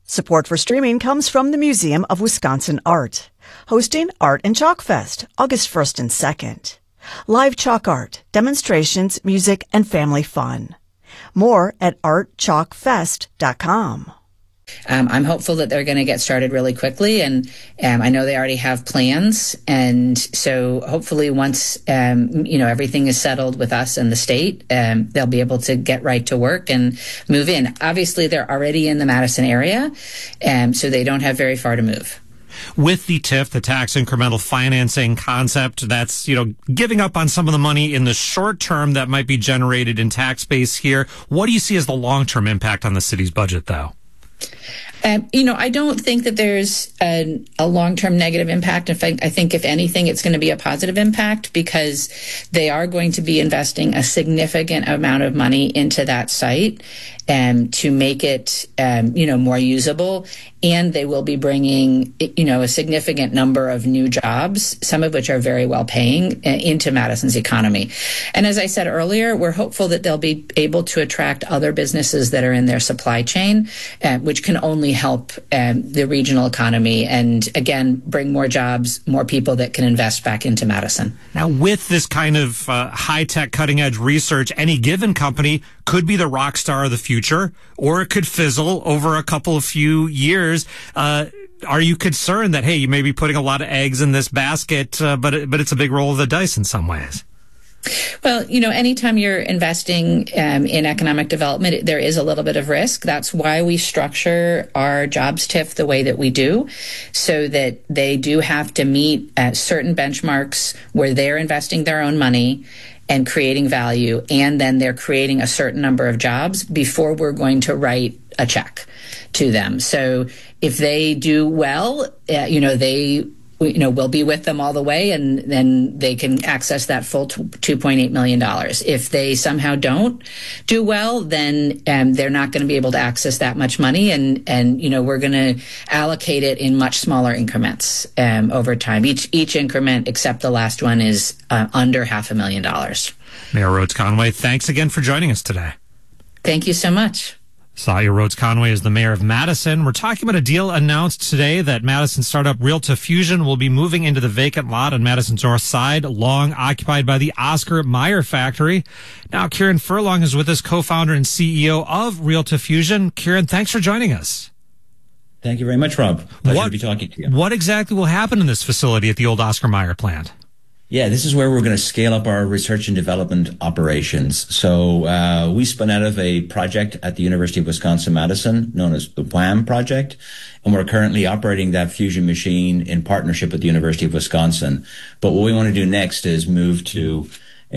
Support for streaming comes from the Museum of Wisconsin Art, hosting Art and Chalk Fest, August 1st and 2nd. Live chalk art, demonstrations, music, and family fun. More at artchalkfest.com. I'm hopeful that they're going to get started really quickly, and I know they already have plans. And so hopefully once, everything is settled with us and the state, they'll be able to get right to work and move in. Obviously, they're already in the Madison area, so they don't have very far to move. With the TIF, the tax incremental financing concept, that's, giving up on some of the money in the short term that might be generated in tax base here. What do you see as the long-term impact on the city's budget, though? I don't think that there's a long-term negative impact. In fact, I think if anything, it's going to be a positive impact because they are going to be investing a significant amount of money into that site to make it, more usable. And they will be bringing, a significant number of new jobs, some of which are very well paying, into Madison's economy. And as I said earlier, we're hopeful that they'll be able to attract other businesses that are in their supply chain, which can only help the regional economy and, again, bring more jobs, more people that can invest back into Madison. Now, with this kind of high-tech, cutting-edge research, any given company could be the rock star of the future, or it could fizzle over a few years. Are you concerned that, hey, you may be putting a lot of eggs in this basket, but it's a big roll of the dice in some ways? Well, anytime you're investing in economic development, there is a little bit of risk. That's why we structure our jobs TIF the way that we do, so that they do have to meet certain benchmarks where they're investing their own money and creating value, and then they're creating a certain number of jobs before we're going to write a check to them. So if they do well, we'll be with them all the way, and then they can access that full $2.8 million. If they somehow don't do well, then they're not going to be able to access that much money, and we're going to allocate it in much smaller increments over time. Each increment, except the last one, is under $500,000. Mayor Rhodes Conway, thanks again for joining us today. Thank you so much. Sahia Rhodes Conway is the mayor of Madison. We're talking about a deal announced today that Madison startup Realta Fusion will be moving into the vacant lot on Madison's north side, long occupied by the Oscar Mayer factory. Now, Kieran Furlong is with us, co-founder and CEO of Realta Fusion. Kieran, thanks for joining us. Thank you very much, Rob. Pleasure to be talking to you. What exactly will happen in this facility at the old Oscar Mayer plant? Yeah, this is where we're going to scale up our research and development operations. So we spun out of a project at the University of Wisconsin-Madison known as the WHAM project, and we're currently operating that fusion machine in partnership with the University of Wisconsin. But what we want to do next is move to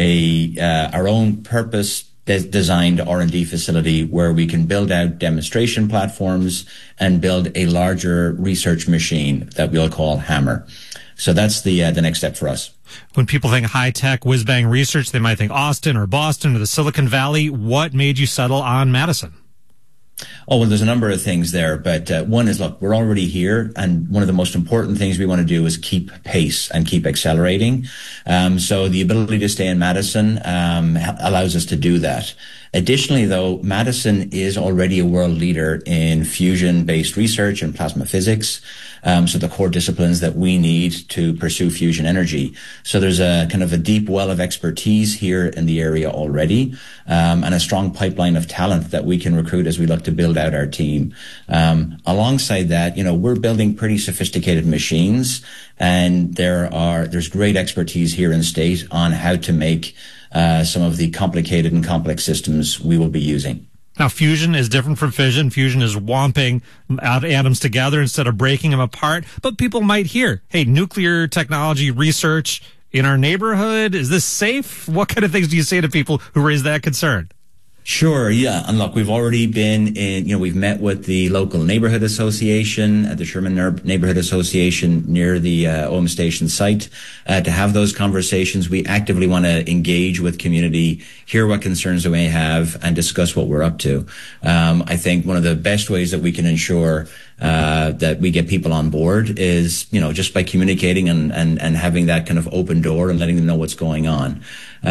our own purpose-designed R&D facility where we can build out demonstration platforms and build a larger research machine that we'll call Hammer. So that's the next step for us. When people think high-tech, whiz-bang research, they might think Austin or Boston or the Silicon Valley. What made you settle on Madison? Oh, well, there's a number of things there, but one is, look, we're already here, and one of the most important things we want to do is keep pace and keep accelerating. So the ability to stay in Madison allows us to do that. Additionally, though, Madison is already a world leader in fusion-based research and plasma physics, so the core disciplines that we need to pursue fusion energy. So there's a kind of a deep well of expertise here in the area already, and a strong pipeline of talent that we can recruit as we look to build out our team. Alongside that, we're building pretty sophisticated machines, and there's great expertise here in state on how to make some of the complicated and complex systems we will be using. Now, fusion is different from fission. Fusion is womping atoms together instead of breaking them apart. But people might hear, hey, nuclear technology research in our neighborhood, is this safe? What kind of things do you say to people who raise that concern? Sure, yeah. And look, we've already been we've met with the local neighborhood association, the Sherman Neighborhood Association near the OM Station site, to have those conversations. We actively want to engage with community, hear what concerns they may have, and discuss what we're up to. I think one of the best ways that we can ensure that we get people on board is, just by communicating and having that kind of open door and letting them know what's going on.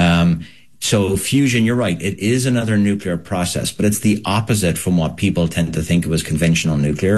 So fusion, you're right, it is another nuclear process, but it's the opposite from what people tend to think of as conventional nuclear.